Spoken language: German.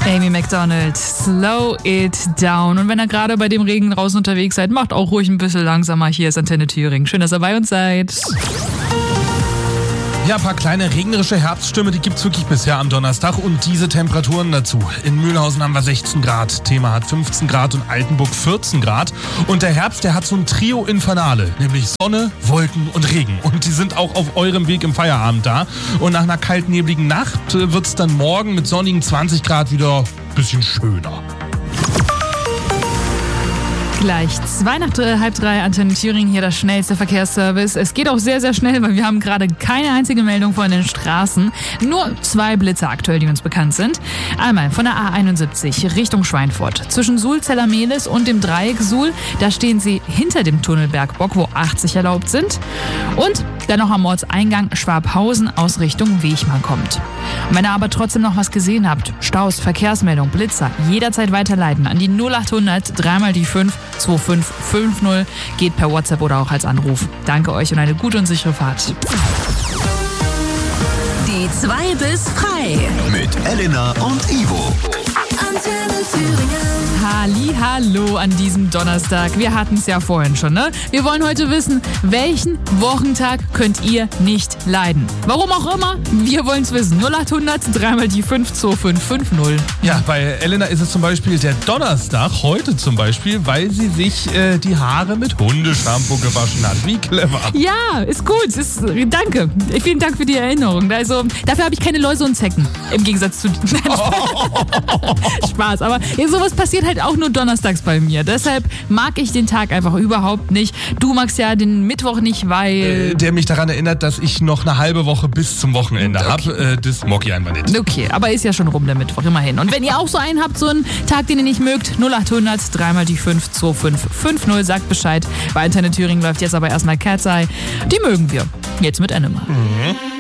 Amy Macdonald, Slow It Down. Und wenn ihr gerade bei dem Regen draußen unterwegs seid, macht auch ruhig ein bisschen langsamer. Hier ist Antenne Thüringen. Schön, dass ihr bei uns seid. Ja, ein paar kleine regnerische Herbststürme, die gibt's wirklich bisher am Donnerstag und diese Temperaturen dazu. In Mühlhausen haben wir 16 Grad, Thema hat 15 Grad und Altenburg 14 Grad. Und der Herbst, der hat so ein Trio Infernale, nämlich Sonne, Wolken und Regen. Und die sind auch auf eurem Weg im Feierabend da. Und nach einer kaltnebligen Nacht wird's dann morgen mit sonnigen 20 Grad wieder ein bisschen schöner. Gleich 2:30 Antenne Thüringen, hier das schnellste Verkehrsservice. Es geht auch sehr, sehr schnell, weil wir haben gerade keine einzige Meldung von den Straßen. Nur 2 Blitze aktuell, die uns bekannt sind. Einmal von der A71 Richtung Schweinfurt. Zwischen Suhl-Zellermehlis und dem Dreieck Suhl, da stehen sie hinter dem Tunnel Bergbock, wo 80 erlaubt sind. Und dann noch am Ortseingang Schwabhausen aus Richtung Wechmar kommt. Und wenn ihr aber trotzdem noch was gesehen habt, Staus, Verkehrsmeldung, Blitzer, jederzeit weiterleiten an die 0800 3 die 5 2550, geht per WhatsApp oder auch als Anruf. Danke euch und eine gute und sichere Fahrt. Die 2 bis frei. Mit Elena und Ivo. Antenne Thüringen. Hallo an diesem Donnerstag. Wir hatten es ja vorhin schon, ne? Wir wollen heute wissen, welchen Wochentag könnt ihr nicht leiden? Warum auch immer, wir wollen es wissen. 0800 3 die 5 2550. Ja, bei Elena ist es zum Beispiel der Donnerstag, heute zum Beispiel, weil sie sich die Haare mit Hundeshampoo gewaschen hat. Wie clever. Ja, ist gut. Danke. Vielen Dank für die Erinnerung. Also, dafür habe ich keine Läuse und Zecken. Im Gegensatz zu... Spaß, aber sowas passiert halt auch nur donnerstags bei mir. Deshalb mag ich den Tag einfach überhaupt nicht. Du magst ja den Mittwoch nicht, weil... der mich daran erinnert, dass ich noch eine halbe Woche bis zum Wochenende habe. Das mag ich einfach nicht. Okay, aber ist ja schon rum der Mittwoch, immerhin. Und wenn ihr auch so einen habt, so einen Tag, den ihr nicht mögt, 0800 3 die 5 2550, sagt Bescheid. Bei Antenne Thüringen läuft jetzt aber erstmal Cat's Eye. Die mögen wir. Jetzt mit Animal.